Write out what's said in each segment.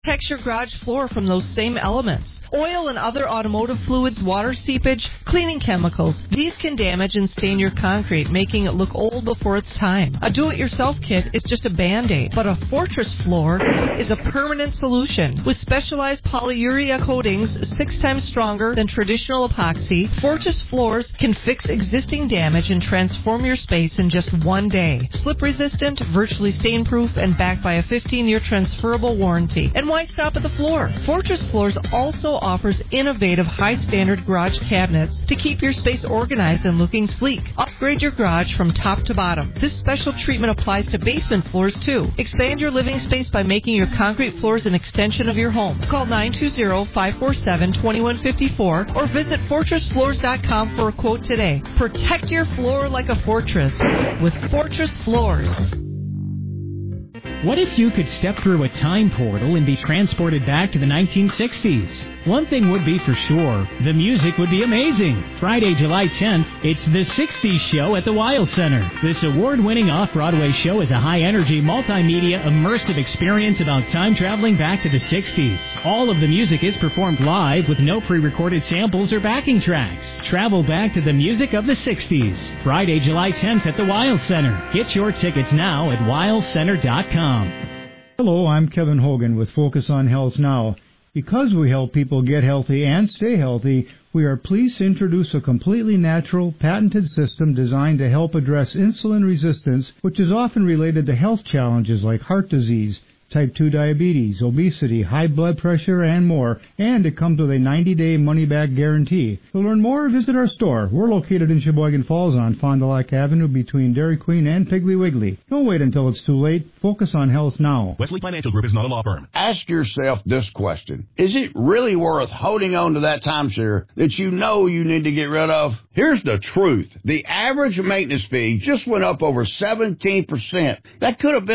Protect your garage floor from those same elements. Oil and other automotive fluids, water seepage, cleaning chemicals. These can damage and stain your concrete, making it look old before its time. A do-it-yourself kit is just a Band-Aid, but a Fortress floor is a permanent solution. With specialized polyurea coatings 6 times stronger than traditional epoxy, Fortress floors can fix existing damage and transform your space in just 1 day. Slip-resistant, virtually stain-proof, and backed by a 15-year transferable warranty. And why stop at the floor? Fortress Floors also offers innovative high-standard garage cabinets to keep your space organized and looking sleek. Upgrade your garage from top to bottom. This special treatment applies to basement floors, too. Expand your living space by making your concrete floors an extension of your home. Call 920-547-2154 or visit FortressFloors.com for a quote today. Protect your floor like a fortress with Fortress Floors. What if you could step through a time portal and be transported back to the 1960s? One thing would be for sure, the music would be amazing. Friday, July 10th, it's the 60s show at the Weil Center. This award-winning off-Broadway show is a high-energy, multimedia, immersive experience about time traveling back to the 60s. All of the music is performed live with no pre-recorded samples or backing tracks. Travel back to the music of the 60s. Friday, July 10th at the Weil Center. Get your tickets now at weilcenter.com. Hello, I'm Kevin Hogan with Focus on Health Now. Because we help people get healthy and stay healthy, we are pleased to introduce a completely natural, patented system designed to help address insulin resistance, which is often related to health challenges like heart disease, type 2 diabetes, obesity, high blood pressure, and more. And it comes with a 90-day money-back guarantee. To learn more, visit our store. We're located in Sheboygan Falls on Fond du Lac Avenue between Dairy Queen and Piggly Wiggly. Don't wait until it's too late. Focus on health now. Wesley Financial Group is not a law firm. Ask yourself this question. Is it really worth holding on to that timeshare that you know you need to get rid of? Here's the truth. The average maintenance fee just went up over 17%. That could have been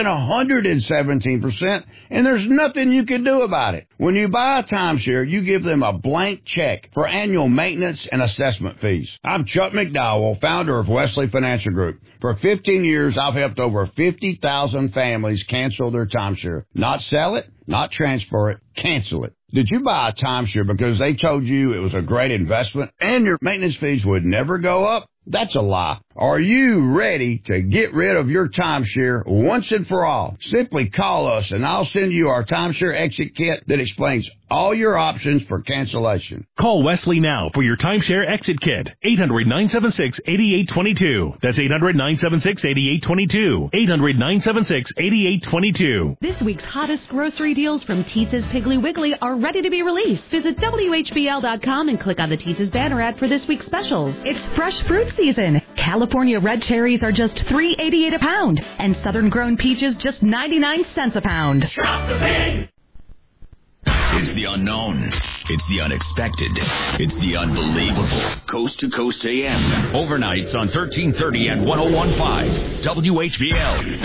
117%, and there's nothing you can do about it. When you buy a timeshare, you give them a blank check for annual maintenance and assessment fees. I'm Chuck McDowell, founder of Wesley Financial Group. For 15 years, I've helped over 50,000 families cancel their timeshare. Not sell it, not transfer it, cancel it. Did you buy a timeshare because they told you it was a great investment and your maintenance fees would never go up? That's a lie. Are you ready to get rid of your timeshare once and for all? Simply call us and I'll send you our timeshare exit kit that explains all your options for cancellation. Call Wesley now for your timeshare exit kit. 800-976-8822. That's 800-976-8822. 800-976-8822. This week's hottest grocery deals from Teetza's Piggly Wiggly are ready to be released. Visit WHBL.com and click on the Teetza's banner ad for this week's specials. It's fresh fruit season. California red cherries are just $3.88 a pound, and southern-grown peaches just 99 cents a pound. Drop the pig! It's the unknown. It's the unexpected. It's the unbelievable. Coast to Coast AM. Overnights on 1330 and 101.5 WHBL.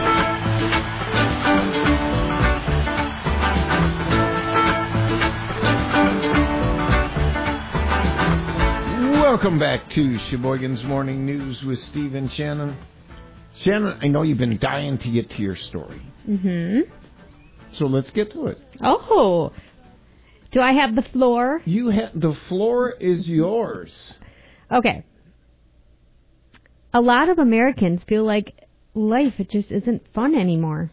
Welcome back to Sheboygan's Morning News with Steve and Shannon. Shannon, I know you've been dying to get to your story. Mm-hmm. So let's get to it. Oh, do I have the floor? The floor is yours. Okay. A lot of Americans feel like life just isn't fun anymore.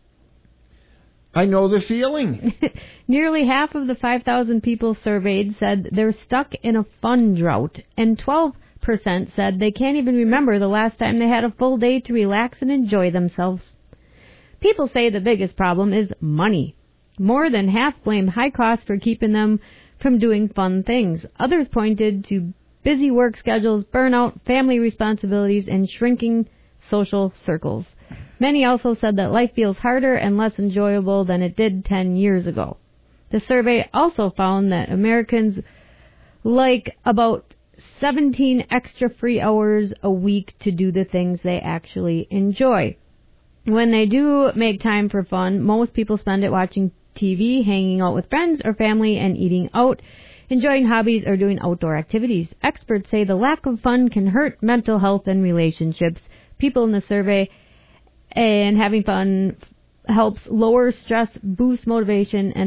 I know the feeling. Nearly half of the 5,000 people surveyed said they're stuck in a fun drought, and 12% said they can't even remember the last time they had a full day to relax and enjoy themselves. People say the biggest problem is money. More than half blame high costs for keeping them from doing fun things. Others pointed to busy work schedules, burnout, family responsibilities, and shrinking social circles. Many also said that life feels harder and less enjoyable than it did 10 years ago. The survey also found that Americans like about 17 extra free hours a week to do the things they actually enjoy. When they do make time for fun, most people spend it watching TV, hanging out with friends or family, and eating out, enjoying hobbies, or doing outdoor activities. Experts say the lack of fun can hurt mental health and relationships. People in the survey and having fun helps lower stress, boost motivation, and